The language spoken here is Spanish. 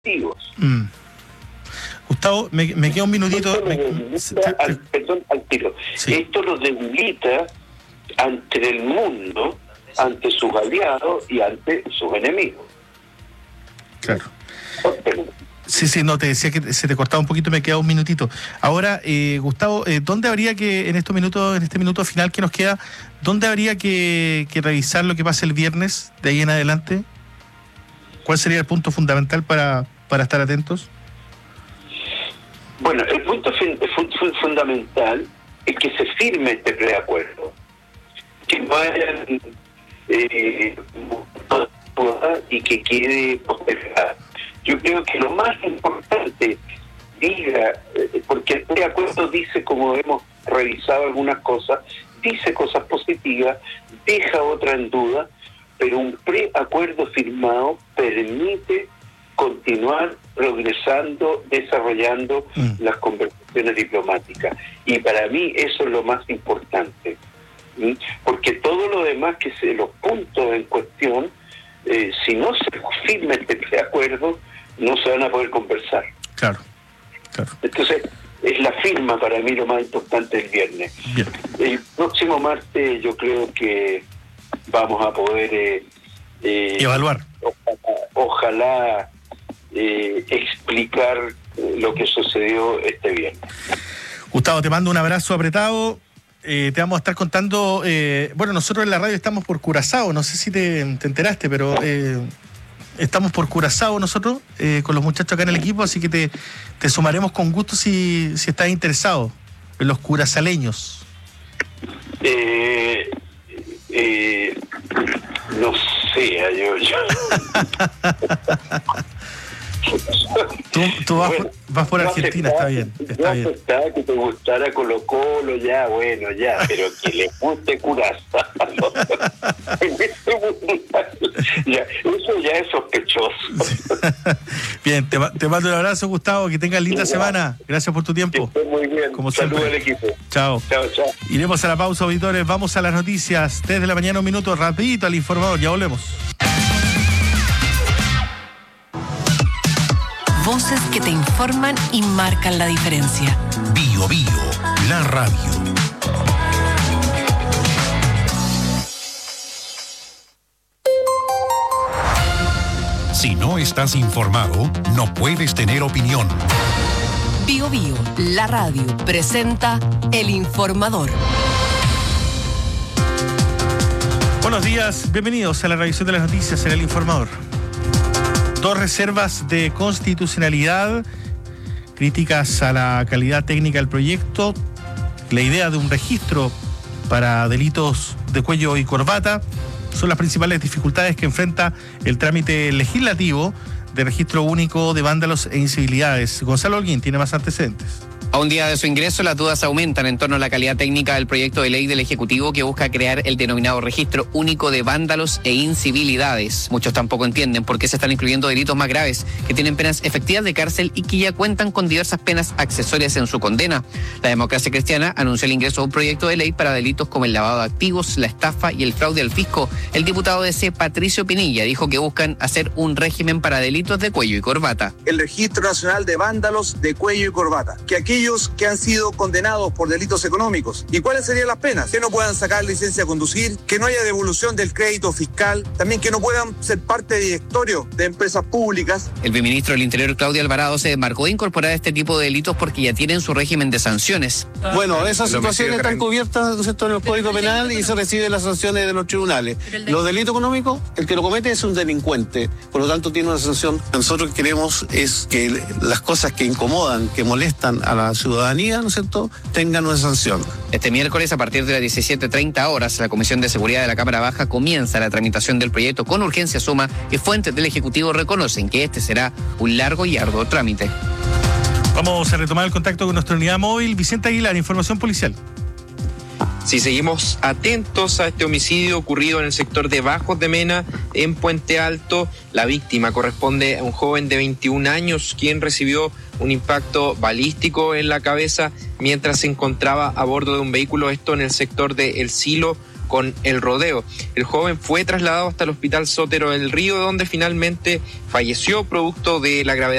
activos. Gustavo, me queda un minutito. Al tiro. Sí. Esto lo debilita ante el mundo, ante sus aliados y ante sus enemigos. Claro. Sí, no, te decía que se te cortaba un poquito, me queda un minutito. Ahora, Gustavo, ¿dónde habría que, en este minuto final que nos queda, dónde habría que revisar lo que pasa el viernes de ahí en adelante? ¿Cuál sería el punto fundamental para estar atentos? Bueno, el punto fundamental es que se firme este preacuerdo, que no haya y que quede postergado. Yo creo que lo más importante, porque el preacuerdo dice, como hemos revisado algunas cosas, dice cosas positivas, deja otra en duda, pero un preacuerdo firmado permite continuar progresando, desarrollando las conversaciones diplomáticas. Y para mí eso es lo más importante. Porque todo lo demás, los puntos en cuestión, si no se firma este preacuerdo, no se van a poder conversar. Claro. Entonces, es la firma para mí lo más importante el viernes. Bien. El próximo martes yo creo que vamos a poder evaluar. Ojalá explicar lo que sucedió este viernes. Gustavo, te mando un abrazo apretado. Te vamos a estar contando, nosotros en la radio estamos por Curazao, no sé si te enteraste, pero estamos por Curazao nosotros, con los muchachos acá en el equipo, así que te sumaremos con gusto si estás interesado en los curazaleños. No sé, yo. Tú vas por Argentina, está bien. Está bien. Que te gustara Colo-Colo, pero que le guste Curazao. Eso ya es sospechoso. Bien, te mando un abrazo, Gustavo, que tengas linda semana. Gracias por tu tiempo. Que estés muy bien. Como siempre. Saludos al equipo. Chao. Iremos a la pausa, auditores. Vamos a las noticias. Desde la mañana, un minuto, rapidito al informador. Ya volvemos. Voces que te informan y marcan la diferencia. Bio, la radio. Si no estás informado, no puedes tener opinión. Bio, la radio, presenta El Informador. Buenos días, bienvenidos a la revisión de las noticias en El Informador. 2 reservas de constitucionalidad, críticas a la calidad técnica del proyecto, la idea de un registro para delitos de cuello y corbata, son las principales dificultades que enfrenta el trámite legislativo de registro único de vándalos e incivilidades. Gonzalo Holguín tiene más antecedentes. A un día de su ingreso, las dudas aumentan en torno a la calidad técnica del proyecto de ley del Ejecutivo que busca crear el denominado registro único de vándalos e incivilidades. Muchos tampoco entienden por qué se están incluyendo delitos más graves, que tienen penas efectivas de cárcel y que ya cuentan con diversas penas accesorias en su condena. La Democracia Cristiana anunció el ingreso de un proyecto de ley para delitos como el lavado de activos, la estafa y el fraude al fisco. El diputado de C, Patricio Pinilla, dijo que buscan hacer un régimen para delitos de cuello y corbata. El Registro Nacional de Vándalos de Cuello y Corbata. Que aquellos que han sido condenados por delitos económicos. ¿Y cuáles serían las penas? Que no puedan sacar licencia a conducir, que no haya devolución del crédito fiscal, también que no puedan ser parte de directorio de empresas públicas. El viceministro del Interior, Claudia Alvarado, se desmarcó de incorporar este tipo de delitos porque ya tienen su régimen de sanciones. Bueno, esas situaciones están cubiertas, ¿no es cierto?, en el Código Penal y se reciben las sanciones de los tribunales. Los delitos económicos, el que lo comete es un delincuente, por lo tanto tiene una sanción. Nosotros queremos es que las cosas que incomodan, que molestan a la ciudadanía, ¿no es cierto?, tengan una sanción. Este miércoles, a partir de las 17:30 horas, la Comisión de Seguridad de la Cámara Baja comienza la tramitación del proyecto con urgencia suma que fuentes del Ejecutivo reconocen que este será un largo y arduo trámite. Vamos a retomar el contacto con nuestra unidad móvil. Vicente Aguilar, información policial. Si seguimos atentos a este homicidio ocurrido en el sector de Bajos de Mena, en Puente Alto, la víctima corresponde a un joven de 21 años, quien recibió un impacto balístico en la cabeza mientras se encontraba a bordo de un vehículo, esto en el sector de El Silo, con el rodeo. El joven fue trasladado hasta el Hospital Sotero del Río, donde finalmente falleció producto de la gravedad